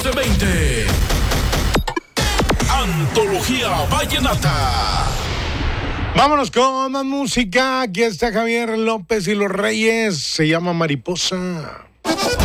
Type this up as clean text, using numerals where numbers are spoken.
1420. Antología Vallenata. Vámonos con más música. Aquí está Javier López y los Reyes. Se llama Mariposa.